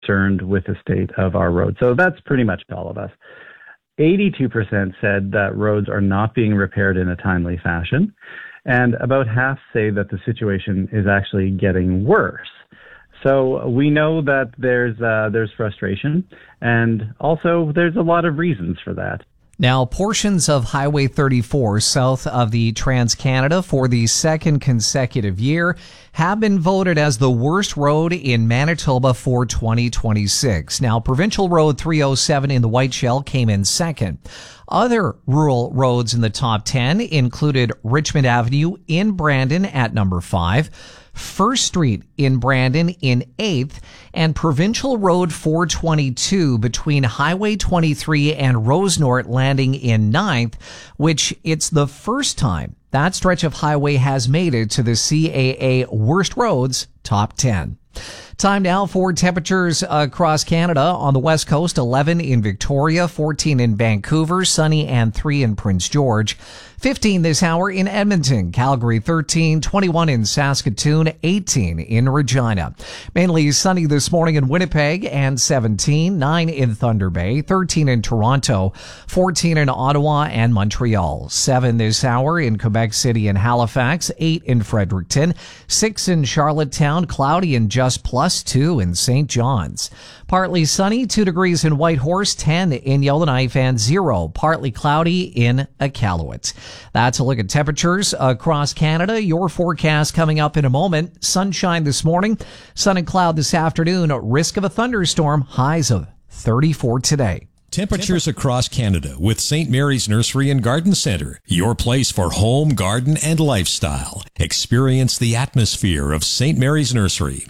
concerned with the state of our roads. So that's pretty much all of us. 82% said that roads are not being repaired in a timely fashion, and about half say that the situation is actually getting worse. So we know that there's frustration, and also there's a lot of reasons for that. Now, portions of Highway 34 south of the Trans-Canada for the second consecutive year have been voted as the worst road in Manitoba for 2026. Now, Provincial Road 307 in the Whiteshell came in second. Other rural roads in the top 10 included Richmond Avenue in Brandon at number 5, First Street in Brandon in 8th, and Provincial Road 422 between Highway 23 and Rosenort landing in 9th, which it's the first time that stretch of highway has made it to the CAA Worst Roads Top 10. Time now for temperatures across Canada. On the west coast, 11 in Victoria, 14 in Vancouver, sunny, and 3 in Prince George. 15 this hour in Edmonton, Calgary 13, 21 in Saskatoon, 18 in Regina. Mainly sunny this morning in Winnipeg and 17, 9 in Thunder Bay, 13 in Toronto, 14 in Ottawa and Montreal. 7 this hour in Quebec City and Halifax, 8 in Fredericton, 6 in Charlottetown, cloudy and just +2 in St. John's. Partly sunny, 2 degrees in Whitehorse, 10 in Yellowknife, and 0 partly cloudy in Iqaluit. That's a look at temperatures across Canada. Your forecast coming up in a moment. Sunshine this morning, sun and cloud this afternoon, risk of a thunderstorm, highs of 34 today. Temperatures across Canada with St. Mary's Nursery and Garden Centre, your place for home, garden, and lifestyle. Experience the atmosphere of St. Mary's Nursery.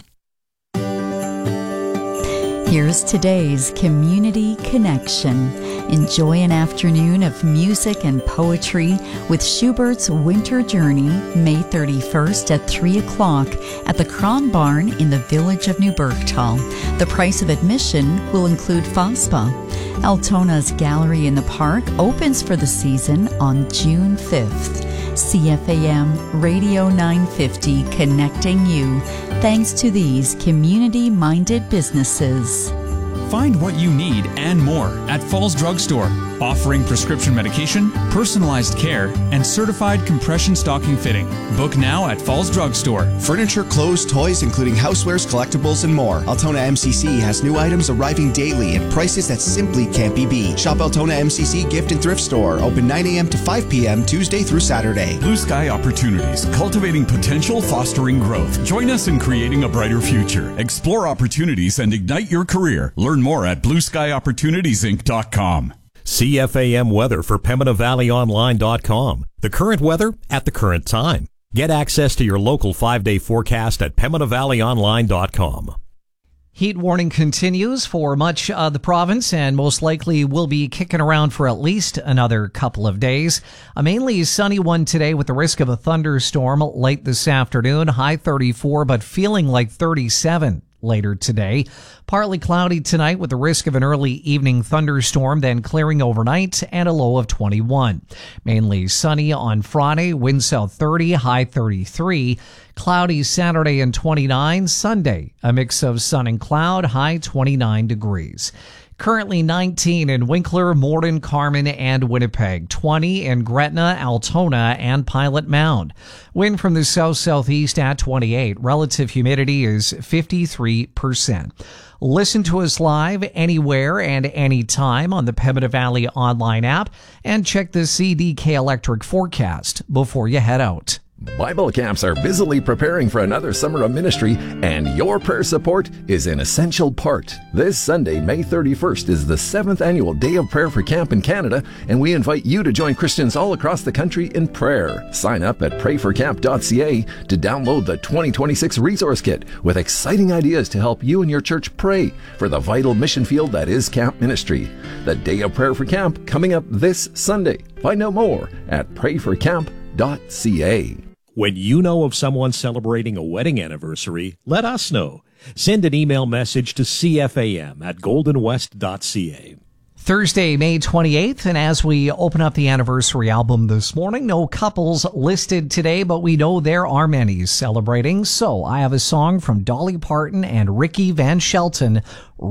Here's today's Community Connection. Enjoy an afternoon of music and poetry with Schubert's Winter Journey, May 31st at 3 o'clock at the Cron Barn in the village of New Bergtal. The price of admission will include FOSPA. Altona's Gallery in the Park opens for the season on June 5th. CFAM Radio 950 connecting you thanks to these community-minded businesses. Find what you need and more at Falls Drug Store, offering prescription medication, personalized care, and certified compression stocking fitting. Book now at Falls Drug Store. Furniture, clothes, toys, including housewares, collectibles, and more. Altona MCC has new items arriving daily at prices that simply can't be beat. Shop Altona MCC Gift and Thrift Store, open 9 a.m. to 5 p.m. Tuesday through Saturday. Blue Sky Opportunities, cultivating potential, fostering growth. Join us in creating a brighter future. Explore opportunities and ignite your career. Learn more at BlueSkyOpportunitiesInc.com. CFAM weather for PembinaValleyOnline.com. The current weather at the current time. Get access to your local 5-day forecast at PembinaValleyOnline.com. Heat warning continues for much of the province and most likely will be kicking around for at least another couple of days. A mainly sunny one today with the risk of a thunderstorm late this afternoon. High 34, but feeling like 37 later today. Partly cloudy tonight with the risk of an early evening thunderstorm, then clearing overnight and a low of 21. Mainly sunny on Friday, wind south 30, high 33. Cloudy Saturday and 29. Sunday, a mix of sun and cloud, high 29 degrees. Currently 19 in Winkler, Morden, Carman, and Winnipeg. 20 in Gretna, Altona, and Pilot Mound. Wind from the south-southeast at 28. Relative humidity is 53%. Listen to us live anywhere and anytime on the Pembina Valley online app and check the CDK Electric forecast before you head out. Bible camps are busily preparing for another summer of ministry, and your prayer support is an essential part. This Sunday, May 31st, is the 7th annual Day of Prayer for Camp in Canada, and we invite you to join Christians all across the country in prayer. Sign up at prayforcamp.ca to download the 2026 resource kit with exciting ideas to help you and your church pray for the vital mission field that is camp ministry. The Day of Prayer for Camp coming up this Sunday. Find out more at prayforcamp.ca. When you know of someone celebrating a wedding anniversary, let us know. Send an email message to cfam@goldenwest.ca. Thursday, May 28th, and as we open up the anniversary album this morning, no couples listed today, but we know there are many celebrating. So I have a song from Dolly Parton and Ricky Van Shelton,